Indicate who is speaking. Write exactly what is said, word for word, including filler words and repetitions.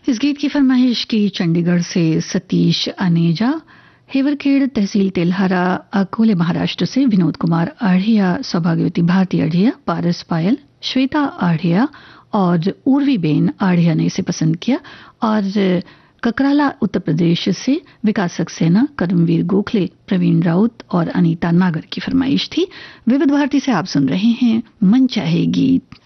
Speaker 1: इस गीत की फरमाइश की चंडीगढ़ से सतीश अनेजा, हेवरखेड़ तहसील तेल्हारा अकोले महाराष्ट्र से विनोद कुमार आढ़िया, सौभाग्यवती भारती आढ़िया, पारस पायल, श्वेता आढ़िया और उर्वी बेन आढ़िया ने इसे पसंद किया। और ककराला उत्तर प्रदेश से विकास सक्सेना, करमवीर गोखले, प्रवीण राउत और अनीता नागर की फरमाइश थी। विविध भारती से आप सुन रहे हैं मन चाहे गीत।